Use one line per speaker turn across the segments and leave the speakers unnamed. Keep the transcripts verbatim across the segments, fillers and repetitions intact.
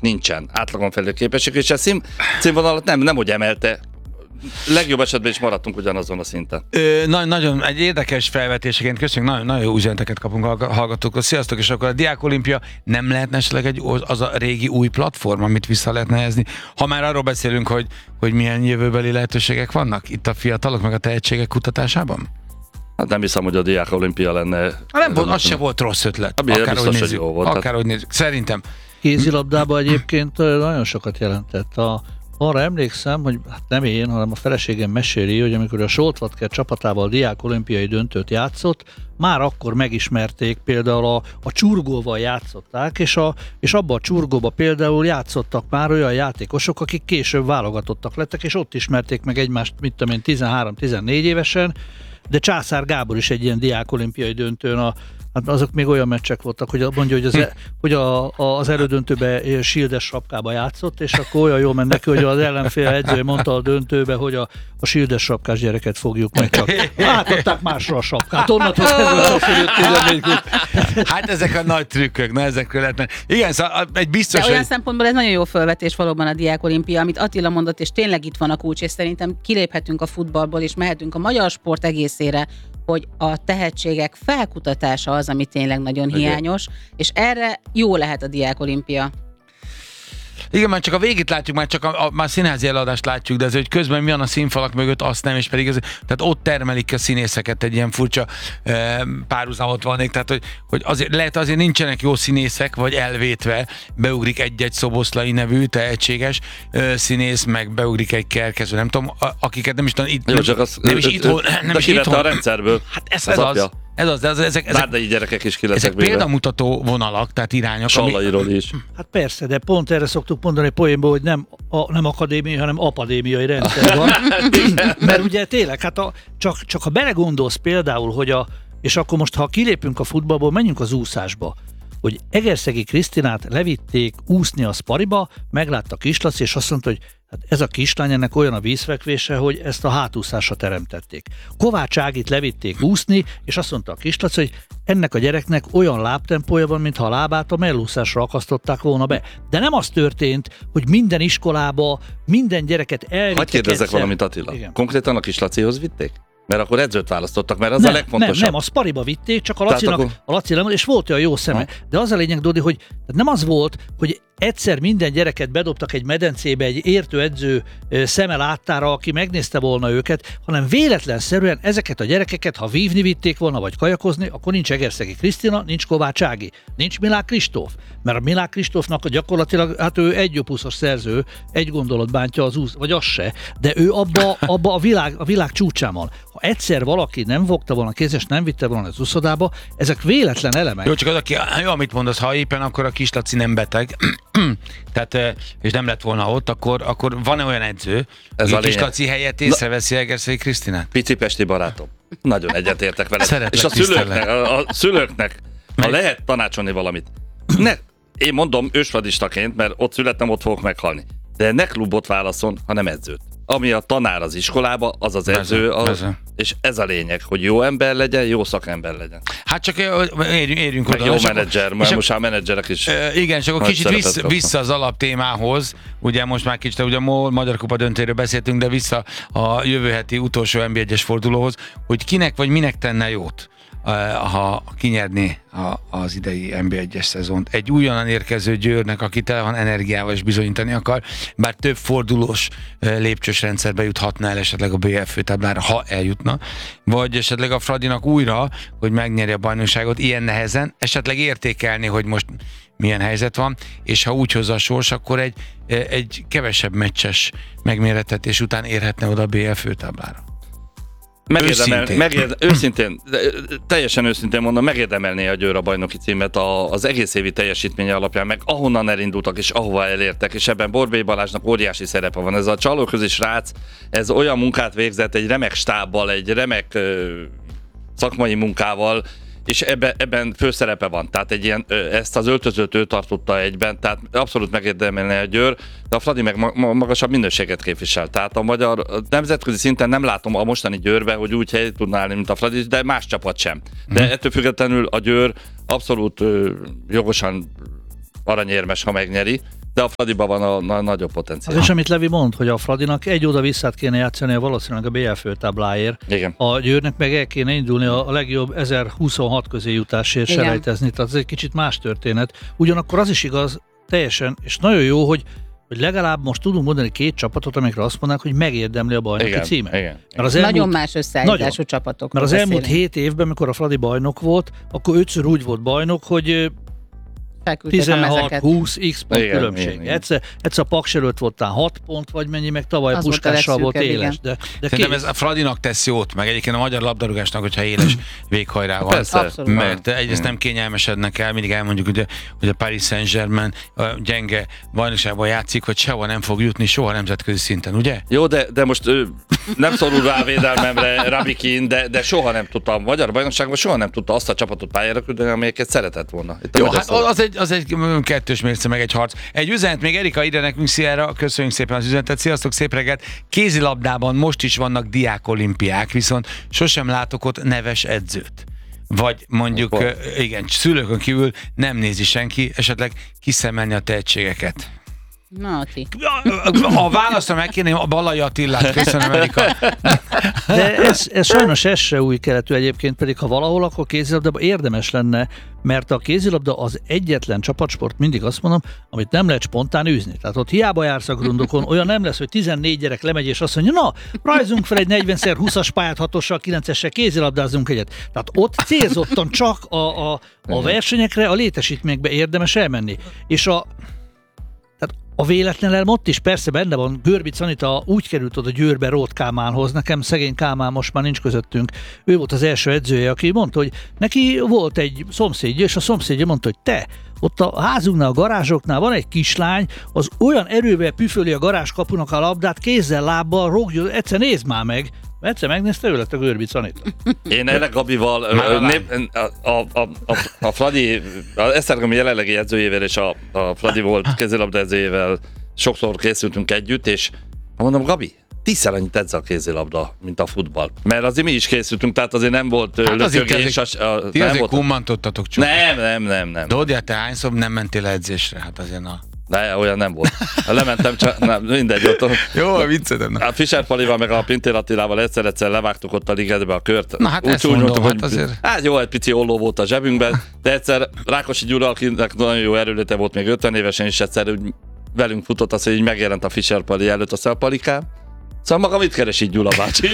nincsen átlagon felül képesség, és a szín, színvonalat nem, nem úgy emelte. Legjobb esetben is maradtunk ugyanazon a szinten.
Ö, na, nagyon egy érdekes felvetéseként köszönjük, nagyon, nagyon jó üzeneteket kapunk hallgatóktól. Sziasztok, és akkor a Diák Olimpia nem lehetne esetleg egy, az a régi új platform, amit vissza lehetne helyezni? Ha már arról beszélünk, hogy, hogy milyen jövőbeli lehetőségek vannak itt a fiatalok meg a tehetségek kutatásában?
Hát nem hiszem, hogy a Diák Olimpia lenne.
Nem volt, az se volt rossz ötlet. Akárhogy nézzük. Akárhogy nézzük. Szerintem.
Kézilabdában egyébként nagyon sokat jelentett. A Arra emlékszem, hogy hát nem én, hanem a feleségem meséli, hogy amikor a Soltvatker csapatával a Diák Olimpiai döntőt játszott, már akkor megismerték, például a, a csurgóval játszották, és, a, és abba a csurgóba például játszottak már olyan játékosok, akik később válogatottak lettek, és ott ismerték meg egymást, mit tudom én, tizenhárom-tizennégy évesen, de Császár Gábor is egy ilyen Diák Olimpiai döntőn, a, hát azok még olyan meccsek voltak, hogy mondja, hogy az, e, hogy a, a, az elődöntőbe sildes sapkába játszott, és akkor olyan jól ment neki, hogy az ellenfél edzője mondta a döntőbe, hogy a, a sildes sapkás gyereket fogjuk meg, csak átadták másra a sapkát, onnantól kezdve.
Hát ezek a nagy trükkök, na ezekről lehetne. Igen, szóval egy biztos,
de olyan
hogy...
szempontból ez nagyon jó felvetés valóban a Diák Olimpia, amit Attila mondott, és tényleg itt van a kulcs, és szerintem kiléphetünk a futballból, és mehetünk a magyar sport egészére, hogy a tehetségek felkutatása az, ami tényleg nagyon hiányos, és erre jó lehet a Diák Olimpia.
Igen, már csak a végét látjuk, már csak a, a már színházi eladást látjuk, de ez, hogy közben mi van a színfalak mögött, azt nem, és pedig ez, tehát ott termelik a színészeket, egy ilyen furcsa e, párhuzamot vannék, tehát hogy, hogy azért, lehet azért nincsenek jó színészek, vagy elvétve, beugrik egy-egy Szoboszlai nevű tehetséges e, színész, meg beugrik egy Kerkező, nem tudom, a, akiket nem is tudom, itt,
jó, csak az,
nem is itthon, nem is itthon.
a rendszerből.
Hát ez az, az, ez az, de az, ezek, ezek,
Nárdai gyerekek is kilettek
ezek példamutató vonalak, tehát irányok.
Sallairól ami... is.
Hát persze, de pont erre szoktuk mondani poénból, hogy nem, a, nem akadémiai, hanem apadémiai rendszer van. Mert ugye tényleg, hát a, csak, csak ha belegondolsz például, hogy a, és akkor most ha kilépünk a futballból, menjünk az úszásba, hogy Egerszegi Krisztinát levitték úszni a Spariba, meglátta Kislaci, és azt mondta, hogy hát ez a kislány, ennek olyan a vízfekvése, hogy ezt a hátúszásra teremtették. Kovács Ágit levitték úszni, és azt mondta a Kislaci, hogy ennek a gyereknek olyan lábtempója van, mintha a lábát a mellúszásra akasztották volna be. De nem az történt, hogy minden iskolába minden gyereket elvitték.
Hadd kérdezzek
egyszer.
valamit, Attila.
Igen.
Konkrétan a Kislacihoz vitték? Mert akkor edzőt választottak, mert az
nem,
a legfontosabb.
Nem, nem, a Spariba vitték, csak a Lacinak,
akkor...
a Laci nem, és volt olyan jó szeme. Ha. De az a lényeg, Dodi, hogy nem az volt, hogy egyszer minden gyereket bedobtak egy medencébe egy értő edző szeme láttára, aki megnézte volna őket, hanem véletlenszerűen ezeket a gyerekeket, ha vívni vitték volna, vagy kajakozni, akkor nincs Egerszegi Krisztina, nincs Kovács Ági, nincs Milák Kristóf. Mert a Milák Kristófnak gyakorlatilag, hát ő egy opuszos szerző, egy gondolat bántja az úsz, vagy az se, de ő abba, abba a, világ, a világ csúcsán van. Ha egyszer valaki nem fogta volna kézes, nem vitte volna az úszodába, ezek véletlen elemek.
Jó, csak az, aki, jó, amit mondasz, ha éppen akkor a Kislaci nem beteg, tehát, és nem lett volna ott, akkor, akkor van-e olyan edző, ez a Kislaci helyett észreveszi Egerszegi Krisztinát?
Pici pesti barátom. Nagyon egyetértek vele.
Szeretlek,
és a szülőknek, a, a szülőknek ha lehet tanácsolni valamit. Ne, én mondom ősradistaként, mert ott születtem, ott fogok meghalni. De ne klubot válaszol, hanem edzőt. Ami a tanár az iskolába, az az edző, az, az, és ez a lényeg, hogy jó ember legyen, jó szakember legyen.
Hát csak érjünk, érjünk
oda. Jó menedzser, mert most már menedzserek is.
Igen, csak akkor kicsit vissza, vissza az alaptémához, ugye most már kicsit, ugye a Magyar Kupa döntőről beszéltünk, de vissza a jövő heti utolsó en bé egyes fordulóhoz, hogy kinek vagy minek tenne jót, ha kinyerné az idei en bé egyes szezont. Egy újonnan érkező Győrnek, aki tele van energiával és bizonyítani akar, bár több fordulós lépcsős rendszerbe juthatna el esetleg a bé el főtáblára, ha eljutna, vagy esetleg a Fradinak újra, hogy megnyeri a bajnokságot ilyen nehezen, esetleg értékelni, hogy most milyen helyzet van, és ha úgy hozza a sors, akkor egy, egy kevesebb meccses megmérettetés után érhetne oda a bé el főtáblára.
Megérdemel, őszintén. Megérde, őszintén, teljesen őszintén mondom, megérdemelné a Győr a bajnoki címet a, az egész évi teljesítménye alapján, meg ahonnan elindultak és ahova elértek, és ebben Borbély Balázsnak óriási szerepe van. Ez a csalóközi srác, ez olyan munkát végzett egy remek stábbal, egy remek ö, szakmai munkával, és ebben, ebben főszerepe van. Tehát egy ilyen, ezt az öltözőt ő tartotta egyben, tehát abszolút megérdemelne a Győr, de a Fradi meg magasabb minőséget képvisel. Tehát a magyar a nemzetközi szinten nem látom a mostani Győrbe, hogy úgy helyet tudná állni, mint a Fradi, de más csapat sem. De mm. ettől függetlenül a Győr abszolút ö, jogosan aranyérmes, ha megnyeri, De a Fradiban van a, a nagyobb potenciál.
Az is, amit Levi mond, hogy a Fradinak egy oda visszát kéne játszani valószínűleg a bé el főtábláért.
Igen.
A Győrnek meg el kéne indulni a legjobb ezerhuszonhat közé jutásért selejtezni, tehát ez egy kicsit más történet. Ugyanakkor az is igaz teljesen, és nagyon jó, hogy hogy legalább most tudunk mondani két csapatot, amikre azt mondják, hogy megérdemli a bajnoki
igen,
címet.
Igen,
Mert az
nagyon
elmúlt,
más összeállítású csapatok.
Mert az
beszélünk.
elmúlt hét évben, amikor a Fradi bajnok volt, akkor ötször úgy volt bajnok, hogy tizenhat húsz x pont igen, különbség. Igen, igen. Egyszer, egyszer a Paks előtt voltál hat pont, vagy mennyi, meg tavaly a Puskással volt éles. De, de
Szerintem ez a Fradinak tesz jót, meg egyébként a magyar labdarúgásnak, hogyha éles véghajrá van.
Persze.
Mert egyrészt nem kényelmesednek el, mindig elmondjuk, ugye, hogy a Paris Saint-Germain a gyenge bajnokságban játszik, hogy sehol nem fog jutni, soha nemzetközi szinten, ugye?
Jó, de, de most ő, nem szorul rá védelmemre Rabikin, de, de soha nem tudta, a magyar bajnokságban soha nem tudta azt a csapatot pályára küldeni, amelyeket szeretett volna. Itt
Jó, hát az egy, az egy kettős mérce, meg egy harc. Egy üzenet még Erika ide nekünk, Sziára, köszönjük szépen az üzenetet, sziasztok, szép reggelt. Kézilabdában most is vannak diákolimpiák, viszont sosem látok ott neves edzőt. Vagy mondjuk, uh, igen, szülőkön kívül nem nézi senki, esetleg kiszemelni a tehetségeket.
Na, ti.
A válaszra meg kéne a Balai Attilát, köszönöm, Erika.
De ez, ez sajnos ez se új keletű egyébként, pedig ha valahol, akkor kézilabdában érdemes lenne, mert a kézilabda az egyetlen csapatsport, mindig azt mondom, amit nem lehet spontán űzni. Tehát ott hiába jársz a grundokon, olyan nem lesz, hogy tizennégy gyerek lemegy, és azt mondja, na, rajzunk fel egy negyven szer húszas pályát, hatossal, kilencessel, kézilabdázunk egyet. Tehát ott célzottan csak a, a, a versenyekre, a létesítményekbe érdemes elmenni. És a A véletlenül ott is persze benne van, Görbic Anita úgy került oda Győrbe Róth Kálmánhoz, nekem szegény Kálmán most már nincs közöttünk, ő volt az első edzője, aki mondta, hogy neki volt egy szomszédja, és a szomszédja mondta, hogy te, ott a házunknál, a garázsoknál van egy kislány, az olyan erővel püföli a garázskapunak a labdát, kézzel, lábbal, rogja, egyszer nézd már meg. Egyszer megnézte, ő lett a Görbic Anita.
Én erre Gabival, nép, a, a, a, a, a Fradi, az Esztergomi jelenlegi edzőjével és a, a Fradi volt kézilabda edzőjével sokszor készültünk együtt, és mondom, Gabi, tízszer annyit edz a kézilabda, mint a futball. Mert azért mi is készültünk, tehát azért nem volt hát lökögés.
Azért, a, a, ti
nem
azért
volt...
kummantottatok csak.
Nem, nem, nem, nem.
Dódja, te hányszor nem mentél edzésre? Hát azért na...
De olyan nem volt. Lementem csak, nem, mindegy, ott.
Jó, viccedem.
A Fischer Palival meg a Pintér Attilával egyszer-egyszer levágtuk ott a ligetbe a kört.
Na hát
úgy,
ezt
úgy
mondom,
mondtuk,
hát
hogy,
azért.
Hát jó, egy pici olló volt a zsebünkben, de egyszer Rákosi Gyula, akinek nagyon jó erőléte volt még ötven évesen is, egyszer úgy velünk futott az, hogy így megjelent a Fischer Pali előtt, azt mondja, Palikám, szóval maga mit keres így Gyula bácsi?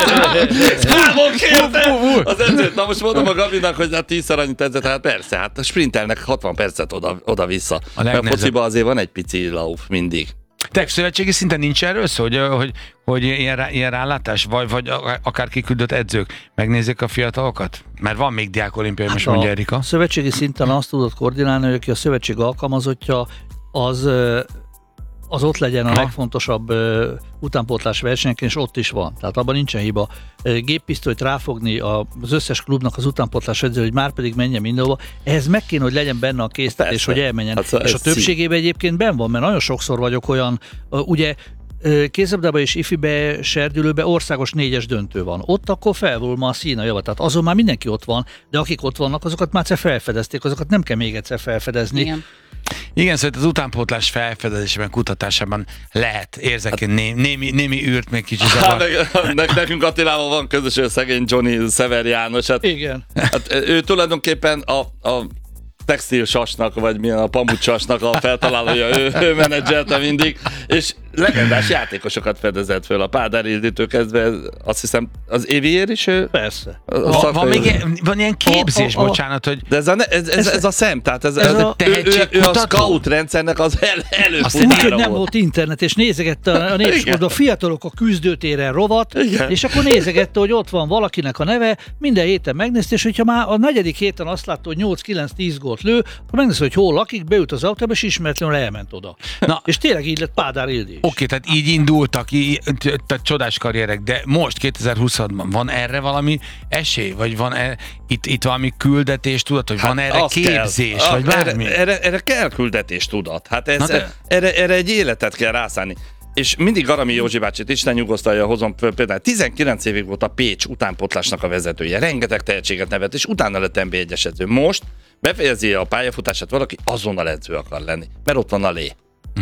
Számon kérte az edzőt. Na most mondom a Gabinak, hogy hát tízszer annyit edzett, hát persze, hát sprintelnek hatvan percet oda, oda-vissza. A Mert a fociban azért van egy pici lauf mindig.
Te szövetségi szinten nincs erről szó, hogy, hogy, hogy ilyen, rá, ilyen rálátás, vagy, vagy akár kiküldött edzők megnézik a fiatalokat? Mert van még diákolimpiai, most mondja Erika.
A szövetségi szinten azt tudod koordinálni, hogy aki a szövetség alkalmazottja, az... az ott legyen a ha. legfontosabb uh, utánpótlás versenyeken, és ott is van. Tehát abban nincsen hiba. Uh, géppisztolyt ráfogni az összes klubnak az utánpótlás edző, hogy már pedig menjen mindenhova. Ehhez meg kéne, hogy legyen benne a késztetés, hogy elmenjen. Hát, és a többségében egyébként benn van, mert nagyon sokszor vagyok olyan, uh, ugye kézilabdában és ifibe, serdülőbe országos négyes döntő van. Ott akkor felvonul ma a szín a java. Tehát azon már mindenki ott van, de akik ott vannak, azokat már egyszer felfedezték, azokat nem kell még egyszer felfedezni.
Igen.
Igen, szóval az utánpótlás felfedezésében, kutatásában lehet, érzek hát, némi, némi, némi űrt még kicsit.
Hát, ne, nekünk Attilával van közös, szegény Johnny Szever János. Hát,
igen.
Hát, ő tulajdonképpen a, a textil sasnak, vagy milyen a pamut sasnak a feltalálója, ő, ő menedzselte mindig, és legendás játékosokat fedezett föl, a Pádár Ilditől kezdve, azt hiszem, az Éviér is ő?
Persze.
Va, van még ilyen, van ilyen képzés, a, a, bocsánat, hogy...
De ez a, ez, ez, ez a szem, tehát ez,
ez,
ez
a,
ő, ő, ő a scout rendszernek az el, előfutára
volt. Úgy, hogy nem volt internet, és nézegette a népsport, a fiatalok a küzdőtéren rovat, igen. És akkor nézegette, hogy ott van valakinek a neve, minden héten megnézte, és hogyha már a negyedik héten azt látta, hogy nyolc kilenc tíz gólt lő, akkor megnézte, hogy hol lakik, beült az autóba, és ismeretlenül elment oda. Na, és tényleg így lett Pádár Ildi.
Oké, okay, tehát így indultak, így, tehát csodás karrierek, de most kétezer-huszadban van erre valami esély, vagy van e, itt, itt valami küldetés, tudat, hogy hát van erre képzés, kell. Vagy bármi?
Erre, erre, erre kell küldetés tudat. Hát ez, de... erre, erre egy életet kell rászállni. És mindig Arami Józsi bácsit, Isten nyugosztalja, hozom például tizenkilenc évig volt a Pécs utánpótlásnak a vezetője, rengeteg tehetséget nevet, és utána lett en bé egyes edző. Most befejezi a pályafutását valaki, azonnal edző akar lenni, mert ott van a lé.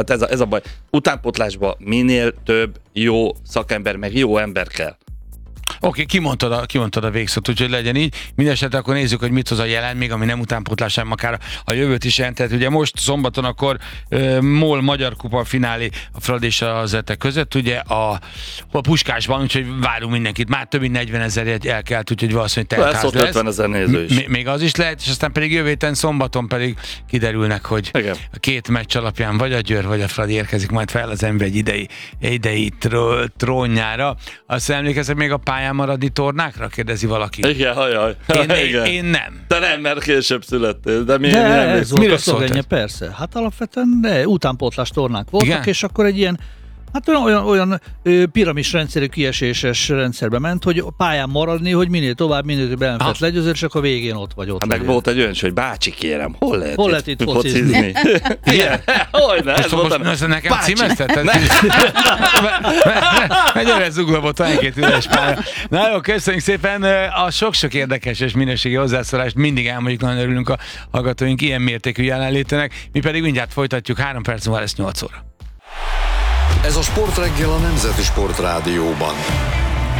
Hát ez a, ez a baj. Utánpótlásban minél több jó szakember, meg jó ember kell.
Oké, okay, kimondtad a, kimondtad a végszót, úgyhogy legyen így. Mindenesetre akkor nézzük, hogy mit hoz a jelen, még ami nem utánpótlás, sem akár a jövőt is jelentett. Ugye most szombaton akkor uh, MOL Magyar Kupa finálé a Fradi és az Zete között, ugye a, a Puskásban, úgyhogy várunk mindenkit. Már több mint negyven ezer elkelt, úgyhogy valószínűleg teltház lesz.
ötven ezer néző is.
M- még az is lehet, és aztán pedig jövő héten szombaton pedig kiderülnek, hogy igen. A két meccs alapján vagy a Győr, vagy a Fradi érkezik majd fel az em vé egy idei, idei tr- trónjára. Azt emlékeztek még a pályán maradni tornákra? Kérdezi valaki.
Igen, hajaj.
Én, én, én nem.
Te nem, mert később születtél. De mi,
de
mi
ez volt
Mire
a szlogenje, persze. Hát alapvetően de utánpótlás tornák voltak, igen? És akkor egy ilyen hát olyan, olyan, olyan ö, piramis rendszerű kieséses rendszerbe ment, hogy pályán maradni, hogy minél tovább, minél több ellenfelt legyőzöl, és akkor végén ott vagy ott.
Hát meg volt egy olyan, hogy bácsi kérem, hol lehet,
hol lehet itt focizni?
Igen. Hogyne, ez volt a...
Most nekem címezteted? Gyere, zuglóba, talán két üres pálya. Na jó, köszönjük szépen a sok-sok érdekes és minőségi hozzászólást. Mindig elmondjuk, nagyon örülünk a hallgatóink ilyen mértékű jelenlétének. Mi pedig mindjárt folytatjuk, három perc múlva lesz nyolc óra.
Ez a Sportreggel a Nemzeti Sportrádióban.